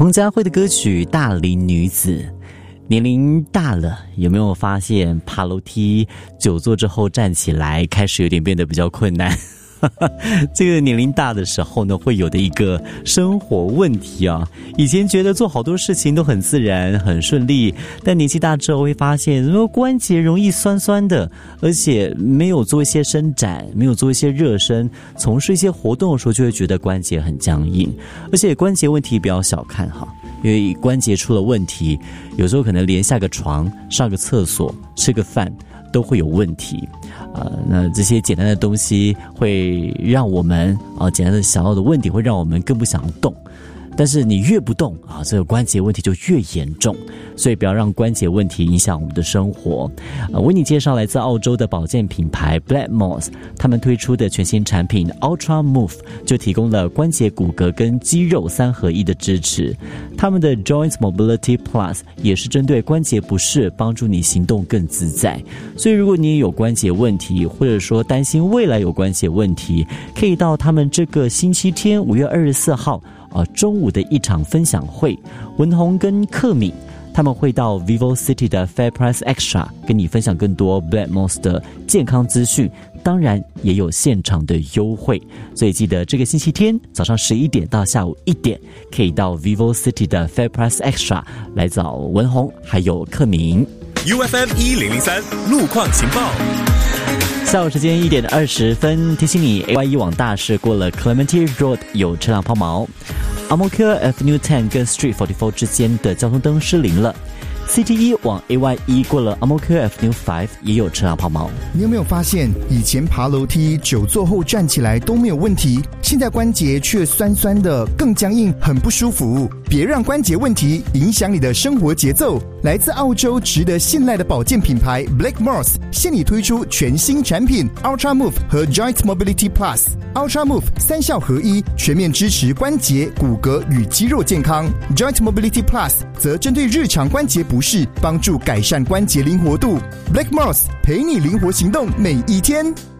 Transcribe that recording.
彭佳慧的歌曲《大龄女子》。年龄大了，有没有发现爬楼梯久坐之后站起来开始有点变得比较困难？这个年龄大的时候呢，会有的一个生活问题啊。以前觉得做好多事情都很自然很顺利，但年纪大之后会发现关节容易酸酸的，而且没有做一些伸展，没有做一些热身，从事一些活动的时候就会觉得关节很僵硬。而且关节问题不要小看哈，因为关节出了问题，有时候可能连下个床、上个厕所、吃个饭都会有问题。那这些简单的东西会让我们简单的小小的问题会让我们更不想动。但是你越不动这个关节问题就越严重，所以不要让关节问题影响我们的生活。为你介绍来自澳洲的保健品牌 Blackmores， 他们推出的全新产品 Ultra Move 就提供了关节骨骼跟肌肉3合1的支持。他们的 Joint Mobility Plus 也是针对关节不适，帮助你行动更自在。所以如果你也有关节问题，或者说担心未来有关节问题，可以到他们这个星期天5月24号中午的一场分享会，文宏跟克敏他们会到 Vivo City 的 Fair Price Extra 跟你分享更多 Blackmores 的健康资讯，当然也有现场的优惠。所以记得这个星期天早上11点到下午1点可以到 Vivo City 的 Fair Price Extra 来找文宏还有克敏。 UFM 1003路况情报， 下午时间1点20分，提醒你 AYE 往大市过了 Clementi Road 有车辆抛锚， Amokir Avenue 10跟 Street 44之间的交通灯失灵了。CT1 往 AYE 过了 Amokir Avenue 5也有车辆抛锚。 你有没有发现以前爬楼梯久坐后站起来都没有问题，现在关节却酸酸的更僵硬，很不舒服？别让关节问题影响你的生活节奏。来自澳洲值得信赖的保健品牌 Blackmores 现已推出全新产品 Ultra Move 和 Joint Mobility Plus。 Ultra Move 3效合一，全面支持关节、骨骼与肌肉健康。 Joint Mobility Plus 则针对日常关节不适，帮助改善关节灵活度。 Blackmores 陪你灵活行动每一天。